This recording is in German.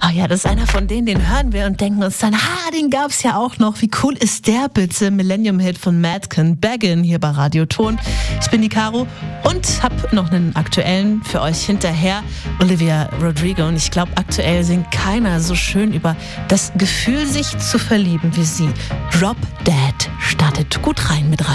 Oh ja, das ist einer von denen, den hören wir und denken uns dann, den gab's ja auch noch. Wie cool ist der bitte? Millennium-Hit von Madken, Beggin' hier bei Radio Ton. Ich bin die Caro und hab noch einen aktuellen für euch hinterher. Olivia Rodrigo. Und ich glaube, aktuell singt keiner so schön über das Gefühl, sich zu verlieben wie sie. Drop Dead startet gut rein mit Radio.